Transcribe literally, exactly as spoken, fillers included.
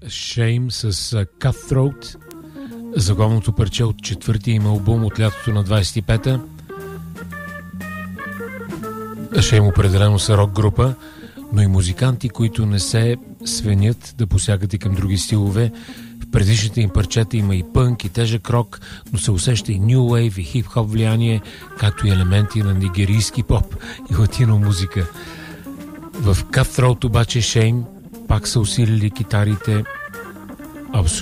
Shame с Cutthroat, заглавното парче от четвъртия им албум от лятото на двайсет и пета. Shame определено са рок група, но и музиканти, които не се свенят да посягат и към други стилове. В предишните им парчета има и пънк, и тежък рок, но се усеща и ню вейв, и хип-хоп влияние, както и елементи на нигерийски поп и латино музика. В Cutthroat обаче Shame пак са усилили китарите абсолютно